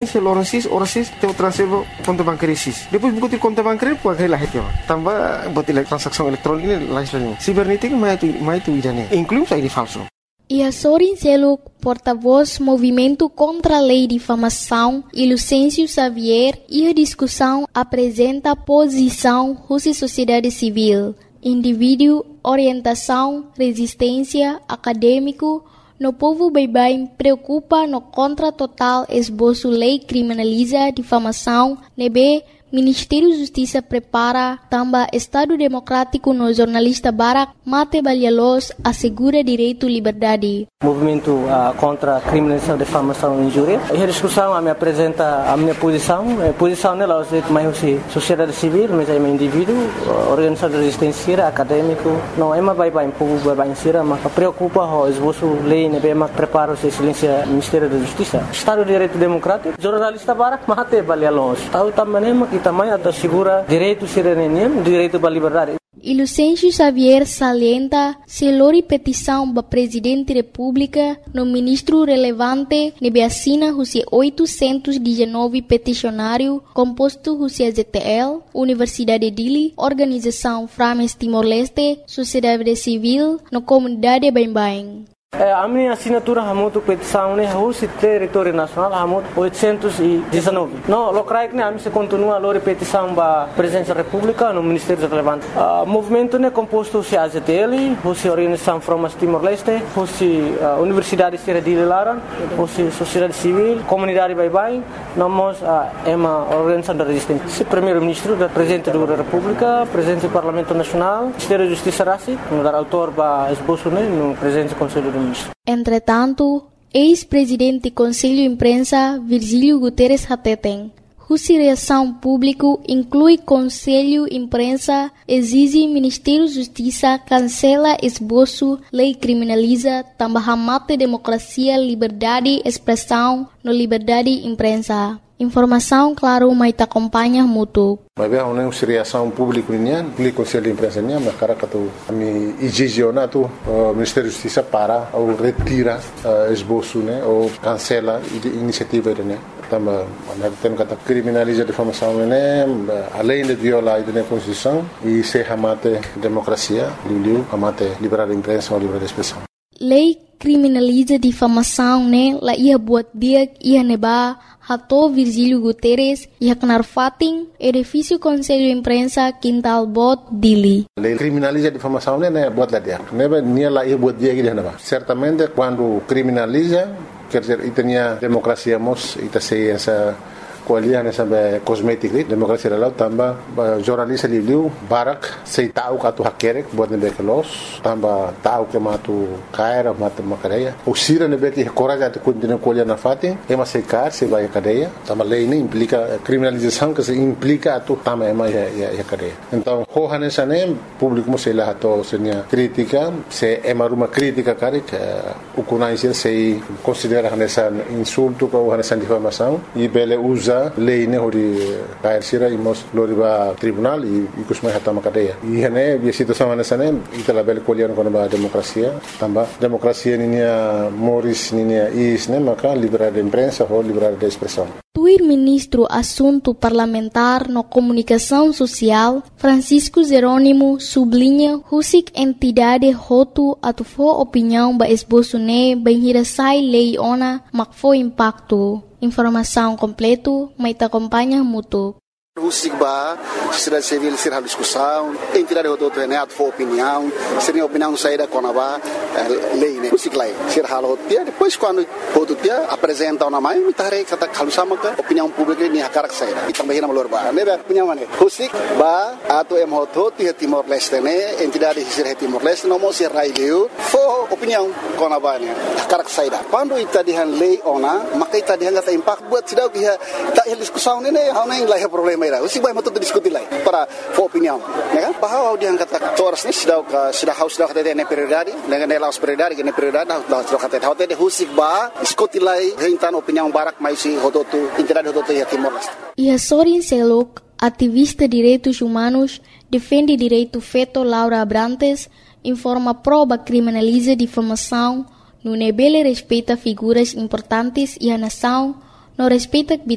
Se Lawrence orasis teu transfer conta bancária sis. Depois buku ti conta bancária pun agak lah hati. Tambah buat transaksi elektronik ini lain. Cibernética mai tu idane. Incluso ID falso. Sorin Seluk, porta-voz Movimento contra a Lei de Difamação, e Lucêncio Xavier, e a discussão apresenta posição Rússia Sociedade Civil, indivíduo, orientação, resistência, acadêmico, no povo bem preocupa no contra total esboço lei criminaliza difamação, nebe Ministério da Justiça prepara também Estado Democrático no jornalista Barak Mate Balhalos assegura direito e liberdade. Movimento contra a criminalização, difamação e injúria. E a discussão me apresenta a minha posição. A posição nela é mais sociedade civil, mas é um indivíduo, organização de resistência, acadêmico. Não é mais bem povo bem sira, mas preocupa o esboço lei, né? Mas prepara o silêncio Ministério da Justiça. Estado de Direito Democrático, jornalista Barak Mate Balhalos. Tahu também também assegura direito à cidadania, direito à liberdade. E Lucêncio Xavier salienta se lori petição para presidente da República no ministro relevante nebe assina os 819 peticionário composto os ZTL, Universidade Dili, Organização Frames Timor-Leste, Sociedade Civil, no comunidade Bem-Bem. A minha assinatura é muito petição, né? O território nacional é muito 819. Não, locais né? A minha continua a lore petição para a presidência da República no Ministério Relevante. O movimento né composto se AZTL, se Organização Frames Timor-Leste, se Universidade Sierra de Laran, se Sociedade Civil, Comunidade Bye-Bye, nós é uma organização da resistência. Se Primeiro-Ministro, da Presidente da República, Presidente do Parlamento Nacional, Ministério da Justiça Rassi, no dar autor para esboço né? No Presidente do Conselho do Entretanto, ex-presidente do Conselho de Imprensa, Virgílio Guterres Hateten, cuja reação pública inclui Conselho de Imprensa, exige Ministério da Justiça cancela esboço, lei criminaliza, também mata democracia, liberdade, expressão, no liberdade de imprensa. Informação, claro, mas te acompanha muito. Mas bem, uma reação pública nian, público Conselho de Imprensa nian, mas cara que tu me exigionar tu Ministério da Justiça para ou retira esboço, né, ou cancela a iniciativa né. Também tem que criminalizar a difamação né, além de violar a Constituição e se amate democracia, amate liberdade de imprensa ou liberdade de expressão. Lei criminaliza difamação, né? La ia buat dia ia neba hato Virgílio Guterres ia kenar fating edifício Conselho de Imprensa Quintal Bot Dili. Lei criminaliza difamação, né? Buat lá dia. Neba nia la ia buat dia que neba. Certamente quando criminaliza, quer dizer, e tinha democracia mos e tá sei essa kualian sampai kosmetik ni demokrasi lalau tambah jurnalis liu barak sei tahu katu hakerek buat nebe kelos tambah tahu ke matu kaira matu makadeia usira nebe que coragem de continuar kualian na fatin ema sei kar sei vai cadeia tambah lei ini implica criminalização que se implica atu tambah ema ya cadeia então hohan sanem público mo sei lá to senia crítica se ema ruma crítica karik ukunai sei considera essa insulto ou essa difamação e bele usa lei ne hori kair sira imos loriba tribunal e kusmai hatama cadeia e hene a situação nessa né itala bel colher com a democracia tamba democracia ninia moris ninia is né maka liberdade de imprensa ou liberdade de expressão. Tuir ministro assunto parlamentar no comunicação social Francisco Jerônimo sublinha husik entidade hotu atufo opinião ba esboço ne benhira sai lei ona makfo impacto. Informação completo, mas te acompanha muito. Husigba, sociedade civil ser a discussão, entidade do neto for opinião, seria opinião saída com a lei, né? Husiglai, ser halo dia, depois quando o dia apresenta uma mãe, me tarei kata kalau sama ke opinião pública ni hakarak saída. E também na malor ba, né? Opinião mana? Husigba atau MHO di Timor Leste ne, entidade ser Timor Leste não mo ser raileu, for opinião com a ba ne, hakarak saída. Quando ita dihan lei ona, maka ita dihan kata impact buat sidau que tak discussão ne, hau nem lah problema. Usi vai muito discutir lá para opinião, né? Bahwa dia kata toras ni sudah harus sudah kata dia prioridade, dengan nela prioridade, dengan prioridade sudah kata dia husik ba diskutir lá hentan opinião barak mais si hodotu entidade hodotu ya Timor Leste. E Sorin Seluk, ativista de direitos humanos, defende direito feto Laura Abrantes, informa prova criminaliza difamação, no nebele respeita figuras importantes e a nação, não respeita